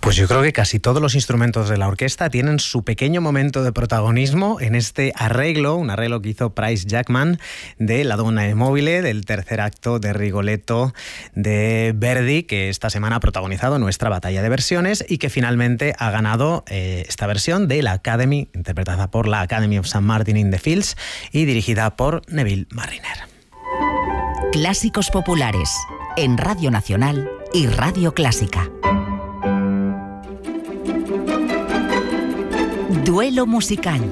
Pues yo creo que casi todos los instrumentos de la orquesta tienen su pequeño momento de protagonismo en este arreglo, un arreglo que hizo Price Jackman de La Donna e Mobile, del tercer acto de Rigoletto de Verdi, que esta semana ha protagonizado nuestra batalla de versiones y que finalmente ha ganado esta versión de la Academy, interpretada por la Academy of St. Martin in the Fields y dirigida por Neville Marriner. Clásicos populares en Radio Nacional y Radio Clásica. Duelo musical.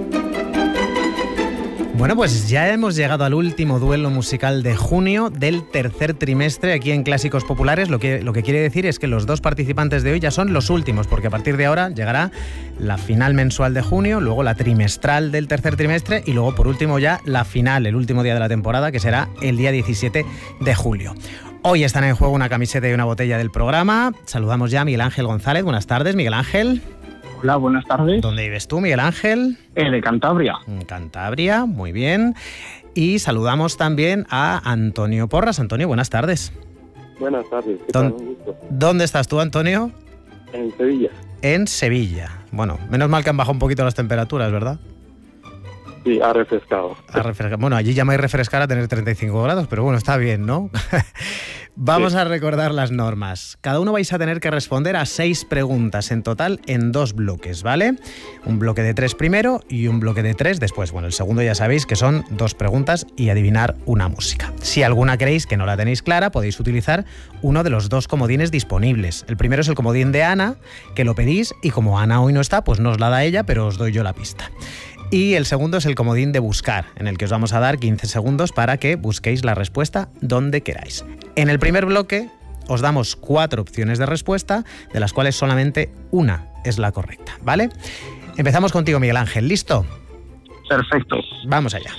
Bueno, pues ya hemos llegado al último duelo musical de junio del tercer trimestre aquí en Clásicos Populares. Lo que quiere decir es que los dos participantes de hoy ya son los últimos, porque a partir de ahora llegará la final mensual de junio, luego la trimestral del tercer trimestre y luego por último ya la final, el último día de la temporada, que será el día 17 de julio. Hoy están en juego una camiseta y una botella del programa. Saludamos ya a Miguel Ángel González. Buenas tardes, Miguel Ángel. Hola, buenas tardes. ¿Dónde vives tú, Miguel Ángel? De Cantabria. En Cantabria, muy bien. Y saludamos también a Antonio Porras. Antonio, buenas tardes. Buenas tardes. ¿Qué tal? Un gusto. ¿Dónde estás tú, Antonio? En Sevilla. En Sevilla. Bueno, menos mal que han bajado un poquito las temperaturas, ¿verdad? Sí, ha refrescado. Bueno, allí llamáis refrescar a tener 35 grados, pero bueno, está bien, ¿no? Vamos a recordar las normas. Cada uno vais a tener que responder a 6 preguntas en total en 2 bloques, ¿vale? Un bloque de 3 primero y un bloque de 3 después. Bueno, el segundo ya sabéis que son 2 preguntas y adivinar una música. Si alguna creéis que no la tenéis clara, podéis utilizar uno de los 2 comodines disponibles. El primero es el comodín de Ana, que lo pedís y como Ana hoy no está, pues no os la da ella, pero os doy yo la pista. Y el segundo es el comodín de buscar, en el que os vamos a dar 15 segundos para que busquéis la respuesta donde queráis. En el primer bloque os damos 4 opciones de respuesta, de las cuales solamente una es la correcta, ¿vale? Empezamos contigo, Miguel Ángel. ¿Listo? Perfecto. Vamos allá.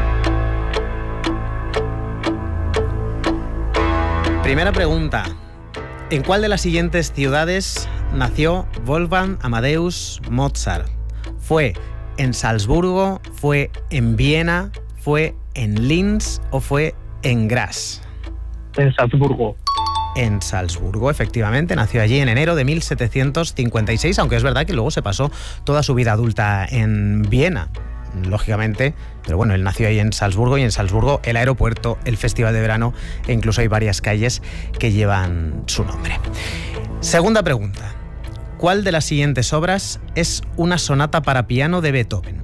Primera pregunta. ¿En cuál de las siguientes ciudades nació Wolfgang Amadeus Mozart? ¿Fue en Salzburgo, fue en Viena, fue en Linz o fue en Graz? En Salzburgo. En Salzburgo, efectivamente, nació allí en enero de 1756, aunque es verdad que luego se pasó toda su vida adulta en Viena, lógicamente, pero bueno, él nació ahí en Salzburgo y en Salzburgo el aeropuerto, el festival de verano e incluso hay varias calles que llevan su nombre. Segunda pregunta. ¿Cuál de las siguientes obras es una sonata para piano de Beethoven?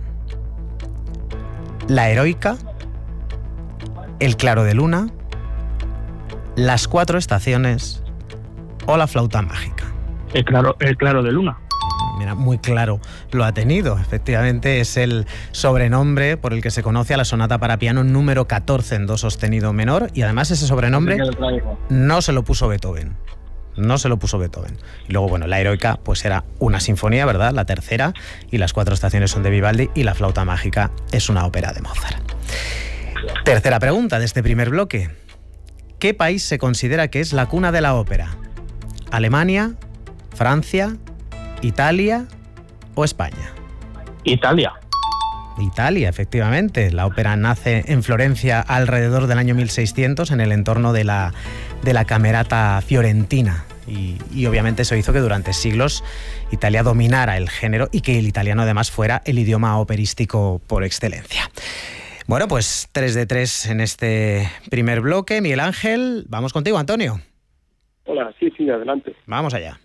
¿La Heroica? ¿El Claro de Luna? ¿Las 4 estaciones? ¿O la Flauta Mágica? El claro de Luna. Mira, muy claro lo ha tenido. Efectivamente, es el sobrenombre por el que se conoce a la sonata para piano número 14 en do sostenido menor y además ese sobrenombre no se lo puso Beethoven. No se lo puso Beethoven. Y luego, bueno, la Heroica pues era una sinfonía, ¿verdad? La tercera, y las 4 estaciones son de Vivaldi y la Flauta Mágica es una ópera de Mozart. Tercera pregunta de este primer bloque. ¿Qué país se considera que es la cuna de la ópera? ¿Alemania, Francia, Italia o España? Italia. Italia, efectivamente. La ópera nace en Florencia alrededor del año 1600 en el entorno de la Camerata Fiorentina y obviamente eso hizo que durante siglos Italia dominara el género y que el italiano además fuera el idioma operístico por excelencia. Bueno, pues 3 de 3 en este primer bloque. Miguel Ángel, vamos contigo, Antonio. Hola, sí, adelante. Vamos allá.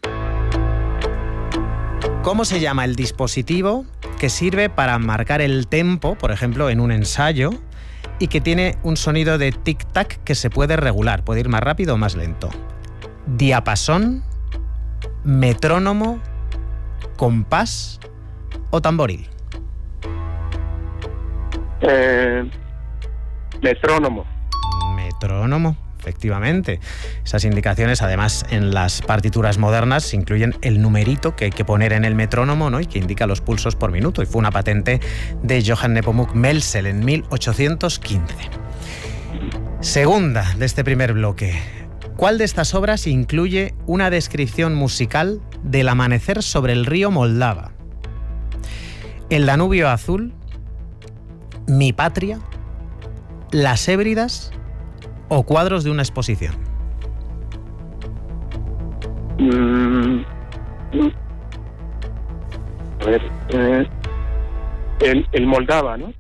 ¿Cómo se llama el dispositivo que sirve para marcar el tempo, por ejemplo, en un ensayo, y que tiene un sonido de tic-tac que se puede regular? Puede ir más rápido o más lento. ¿Diapasón, metrónomo, compás o tamboril? Metrónomo. Metrónomo. Efectivamente. Esas indicaciones, además, en las partituras modernas incluyen el numerito que hay que poner en el metrónomo, ¿no? Y que indica los pulsos por minuto. Y fue una patente de Johann Nepomuk Melsel en 1815. Segunda de este primer bloque. ¿Cuál de estas obras incluye una descripción musical del amanecer sobre el río Moldava? ¿El Danubio Azul? ¿Mi Patria? ¿Las Hébridas? ¿O cuadros de una exposición? El Moldava, ¿no?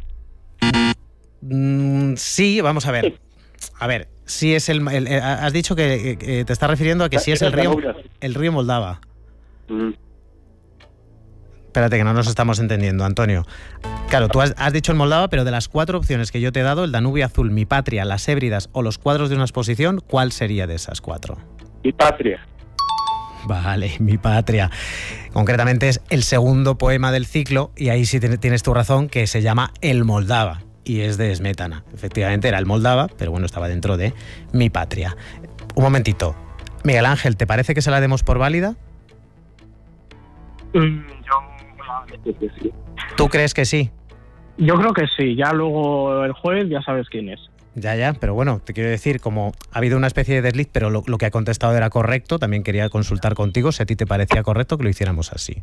Sí, vamos a ver. A ver, sí es has dicho que te estás refiriendo a que sí es el río Moldava. Mm. Espérate, que no nos estamos entendiendo, Antonio. Claro, tú has dicho el Moldava, pero de las 4 opciones que yo te he dado, el Danubio Azul, Mi Patria, Las Hébridas o Los Cuadros de una exposición, ¿cuál sería de esas 4? Mi Patria. Vale, Mi Patria. Concretamente es el segundo poema del ciclo y ahí sí tienes tu razón, que se llama El Moldava y es de Smetana. Efectivamente era el Moldava, pero bueno, estaba dentro de Mi Patria. Un momentito. Miguel Ángel, ¿te parece que se la demos por válida? Sí. ¿Tú crees que sí? Yo creo que sí, ya luego el juez ya sabes quién es. Ya, pero bueno, te quiero decir, como ha habido una especie de desliz, pero lo que ha contestado era correcto, también quería consultar contigo si a ti te parecía correcto que lo hiciéramos así.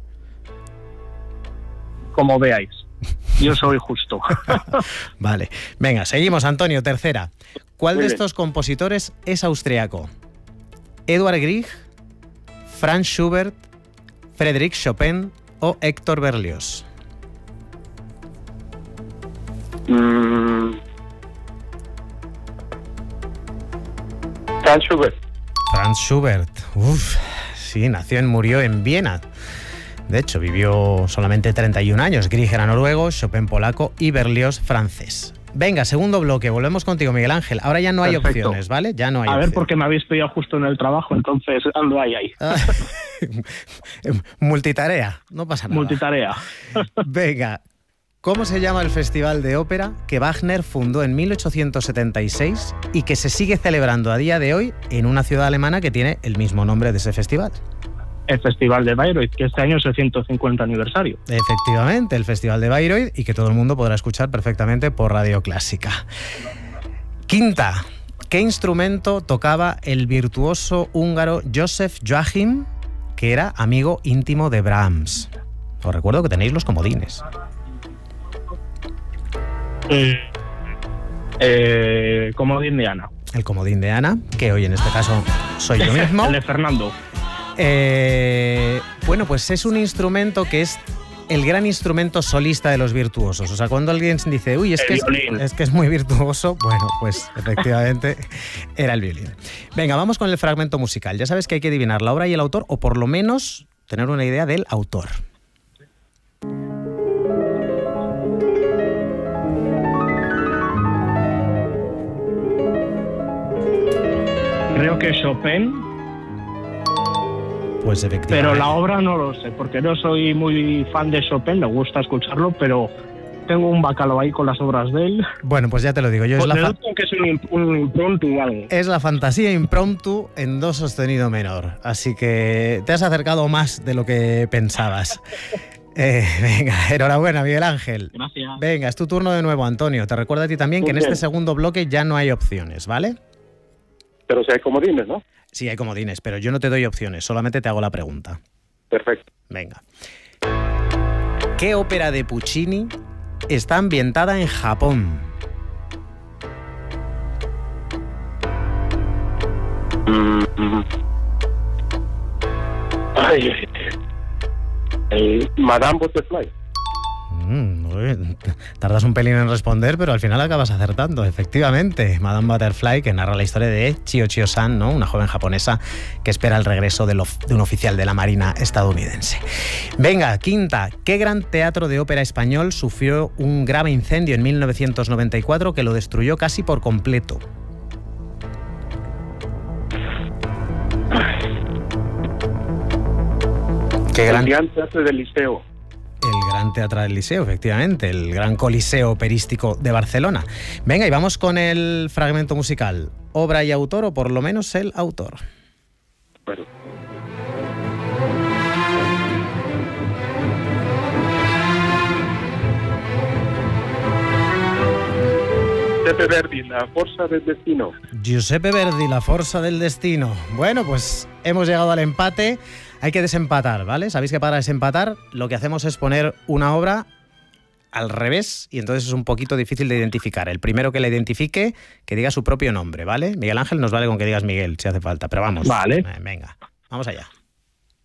Como veáis, yo soy justo. Vale, venga, seguimos, Antonio, tercera. ¿Cuál Muy de bien. estos compositores es austriaco? ¿Eduard Grieg, Franz Schubert, Frédéric Chopin o Héctor Berlioz? Franz Schubert. Franz Schubert. Sí, nació y murió en Viena. De hecho, vivió solamente 31 años. Grieg era noruego, Chopin polaco y Berlioz francés. Venga, segundo bloque. Volvemos contigo, Miguel Ángel. Ahora ya no hay Perfecto. opciones, ¿vale? Ya no hay A ver, opciones. porque me habéis pillado justo en el trabajo, entonces ando ahí. Multitarea, no pasa nada. Multitarea. Venga, ¿cómo se llama el festival de ópera que Wagner fundó en 1876 y que se sigue celebrando a día de hoy en una ciudad alemana que tiene el mismo nombre de ese festival? El Festival de Bayreuth, que este año es el 150 aniversario. Efectivamente, el Festival de Bayreuth y que todo el mundo podrá escuchar perfectamente por Radio Clásica. Quinta, ¿qué instrumento tocaba el virtuoso húngaro József Joachim, que era amigo íntimo de Brahms? Os recuerdo que tenéis los comodines. Comodín de Ana. El comodín de Ana, que hoy en este caso soy yo mismo. El de Fernando. Bueno, pues es un instrumento que es el gran instrumento solista de los virtuosos. O sea, cuando alguien dice, uy, es que es muy virtuoso, bueno, pues efectivamente era el violín. Venga, vamos con el fragmento musical. Ya sabes que hay que adivinar la obra y el autor, o por lo menos tener una idea del autor. Creo que Chopin, Pues efectivamente. pero la obra no lo sé, porque no soy muy fan de Chopin, me gusta escucharlo, pero tengo un bacalao ahí con las obras de él. Bueno, pues ya te lo digo yo. Pues deduzco que es un impromptu o algo. Es la fantasía impromptu en do sostenido menor. Así que te has acercado más de lo que pensabas. Venga, enhorabuena, Miguel Ángel. Gracias. Venga, es tu turno de nuevo, Antonio. Te recuerdo a ti también que en Muy bien. este segundo bloque ya no hay opciones, ¿vale? Pero si hay comodines, ¿no? Sí, hay comodines, pero yo no te doy opciones, solamente te hago la pregunta. Perfecto. Venga. ¿Qué ópera de Puccini está ambientada en Japón? Madame Butterfly. Tardas un pelín en responder, pero al final acabas acertando. Efectivamente, Madame Butterfly, que narra la historia de Chio Chio-san, ¿no? Una joven japonesa que espera el regreso de un oficial de la Marina estadounidense. Venga, quinta. ¿Qué gran teatro de ópera español sufrió un grave incendio en 1994 que lo destruyó casi por completo? ¿Qué gran... El Gran Teatro del Liceo. El Gran Teatro del Liceo, efectivamente, el Gran Coliseo Operístico de Barcelona. Venga, y vamos con el fragmento musical. Obra y autor, o por lo menos el autor. Bueno. Giuseppe Verdi, La Forza del Destino. Giuseppe Verdi, La Forza del Destino. Bueno, pues hemos llegado al empate. Hay que desempatar, ¿vale? Sabéis que para desempatar lo que hacemos es poner una obra al revés y entonces es un poquito difícil de identificar. El primero que la identifique, que diga su propio nombre, ¿vale? Miguel Ángel, nos vale con que digas Miguel, si hace falta, pero vamos. Vale. Venga, vamos allá.